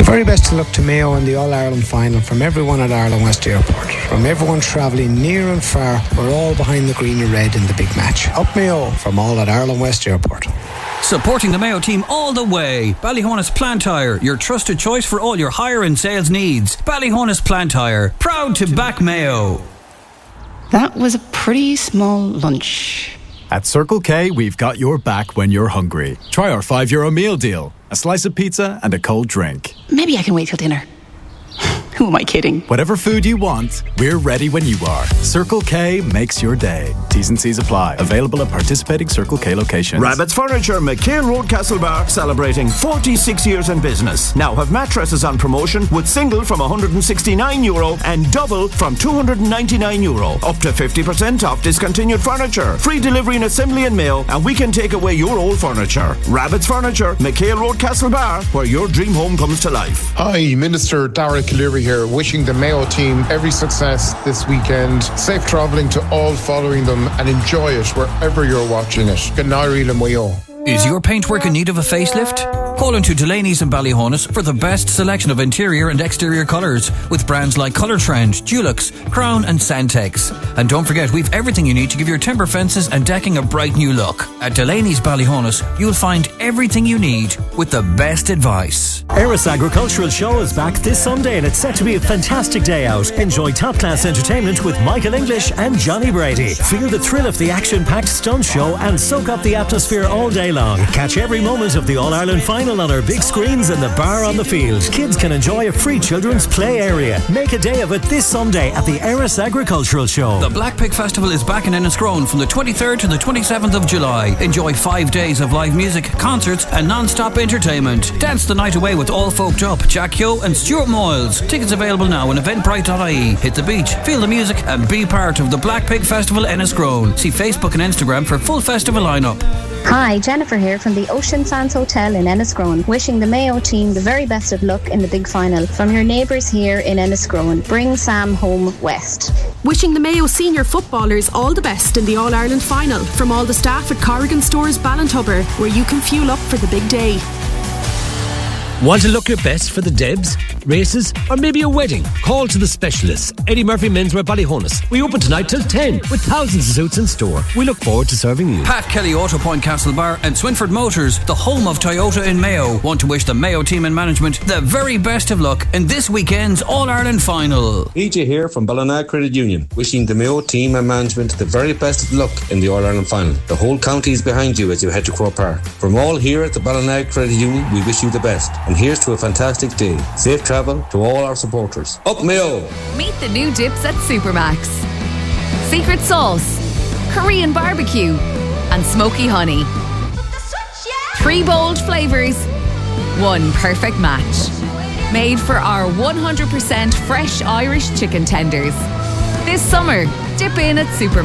Very best of luck to Mayo in the All-Ireland final from everyone at Ireland West Airport. From everyone travelling near and far, we're all behind the green and red in the big match. Up Mayo from all at Ireland West Airport. Supporting the Mayo team all the way. Ballyhonus Plant Hire, your trusted choice for all your hire and sales needs. Ballyhonus Plant Hire, proud to back Mayo. That was a pretty small lunch. At Circle K, we've got your back when you're hungry. Try our €5 meal deal. A slice of pizza and a cold drink. Maybe I can wait till dinner. Who am I kidding? Whatever food you want, we're ready when you are. Circle K makes your day. T's and C's apply. Available at participating Circle K locations. Rabbit's Furniture, McHale Road, Castlebar, celebrating 46 years in business. Now have mattresses on promotion with single from €169 and double from €299. Up to 50% off discontinued furniture. Free delivery and assembly in Mayo, and we can take away your old furniture. Rabbit's Furniture, McHale Road, Castlebar, where your dream home comes to life. Hi, Minister Dara Cleary here, wishing the Mayo team every success this weekend. Safe travelling to all following them and enjoy it wherever you're watching it. Ganari le Mayo. Is your paintwork in need of a facelift? Call into Delaney's and Ballyhonus for the best selection of interior and exterior colours with brands like Colour Trend, Dulux, Crown and Santex. And don't forget, we've everything you need to give your timber fences and decking a bright new look. At Delaney's Ballyhonus, you'll find everything you need with the best advice. Eris Agricultural Show is back this Sunday and it's set to be a fantastic day out. Enjoy top-class entertainment with Michael English and Johnny Brady. Feel the thrill of the action-packed stunt show and soak up the atmosphere all day long. Catch every moment of the All-Ireland final on our big screens and the bar on the field. Kids can enjoy a free children's play area. Make a day of it this Sunday at the Eris Agricultural Show. The Black Pig Festival is back in Enniscrone from the 23rd to the 27th of July. Enjoy 5 days of live music, concerts and non-stop entertainment. Dance the night away with All Folked Up, Jack Yo and Stuart Moyles. Tickets available now on eventbrite.ie. Hit the beach, feel the music and be part of the Black Pig Festival Enniscrone. See Facebook and Instagram for full festival lineup. Hi, Jennifer here from the Ocean Sands Hotel in Enniscrone, wishing the Mayo team the very best of luck in the big final. From your neighbours here in Enniscrone, bring Sam home west. Wishing the Mayo senior footballers all the best in the All-Ireland final. From all the staff at Corrigan Stores Ballintubber, where you can fuel up for the big day. Want to look your best for the Debs, races, or maybe a wedding? Call to the specialists. Eddie Murphy Menswear Ballyhonus. We open tonight till 10 with thousands of suits in store. We look forward to serving you. Pat Kelly Auto Point Castlebar and Swinford Motors, the home of Toyota in Mayo, want to wish the Mayo team and management the very best of luck in this weekend's All-Ireland final. PJ here from Ballina Credit Union, wishing the Mayo team and management the very best of luck in the All-Ireland final. The whole county is behind you as you head to Croke Park. From all here at the Ballina Credit Union, we wish you the best. And here's to a fantastic day. Safe travel to all our supporters. Up Mayo! Meet the new dips at Supermax. Secret sauce, Korean barbecue, and smoky honey. 3 bold flavours, 1 perfect match. Made for our 100% fresh Irish chicken tenders. This summer, dip in at Supermax.